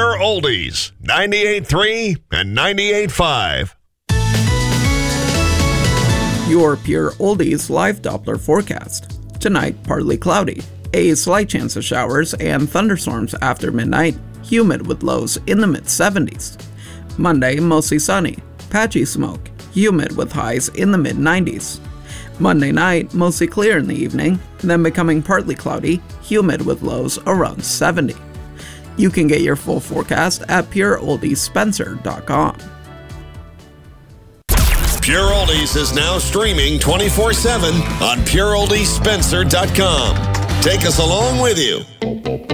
Pure Oldies, 98.3 and 98.5. Your Pure Oldies live Doppler forecast. Tonight, partly cloudy. A slight chance of showers and thunderstorms after midnight. Humid with lows in the mid-70s. Monday, mostly sunny. Patchy smoke. Humid with highs in the mid-90s. Monday night, mostly clear in the evening, then becoming partly cloudy. Humid with lows around 70. You can get your full forecast at pureoldiesspencer.com. Pure Oldies is now streaming 24/7 on pureoldiesspencer.com. Take us along with you.